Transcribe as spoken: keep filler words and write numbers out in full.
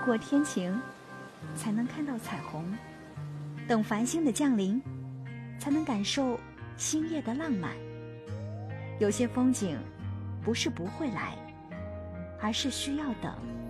过天晴，才能看到彩虹；等繁星的降临，才能感受星夜的浪漫。有些风景不是不会来，而是需要等。